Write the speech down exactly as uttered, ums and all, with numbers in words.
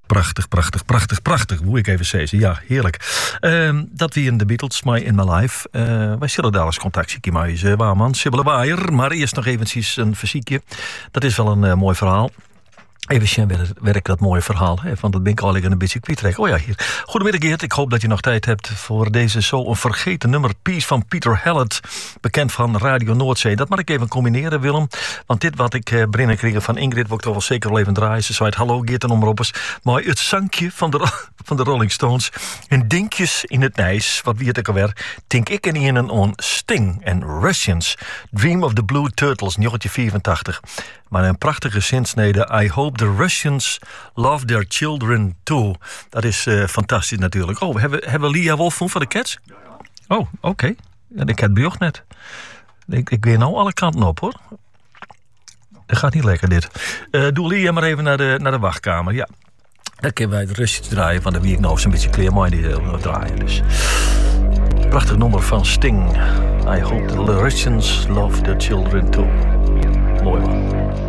Prachtig, prachtig, prachtig, prachtig. Moet ik even zeggen. Ja, heerlijk. Uh, dat wie in de Beatles, My in My Life. Uh, wij zullen daar eens contactje met je waarman, Sibylle Waaier. Maar eerst nog eventjes een fysiekje. Dat is wel een uh, mooi verhaal. Even werk dat mooie verhaal, hè, want dat ben ik al een beetje kwijt. Oh ja, hier. Goedemiddag Geert, ik hoop dat je nog tijd hebt voor deze zo een vergeten nummer. Peace van Peter Hallett, bekend van Radio Noordzee. Dat mag ik even combineren, Willem. Want dit wat ik uh, binnenkreeg van Ingrid, wil ik toch wel zeker wel even draaien. Ze zei het, hallo Geert en omroepers. Maar het zangje van de, van de Rolling Stones. En dinkjes in het nijs, wat wie het ook alweer. Denk ik in een on Sting en Russians. Dream of the Blue Turtles, negentien vierentachtig. Maar een prachtige zinsnede. I hope the Russians love their children too. Dat is uh, fantastisch natuurlijk. Oh, hebben, hebben we Lia Wolfmoen van de Cats? Oh, oké. Okay. Ja, ik heb Björk net. Ik, ik weet nou alle kanten op, hoor. Dat gaat niet lekker, dit. Uh, doe Lia maar even naar de, naar de wachtkamer. Ja. Dan kunnen wij de Russians draaien van de wie ik nou zo'n beetje clear mind die draaien. Dus. Prachtig nummer van Sting. I hope the Russians love their children too. Mooi man.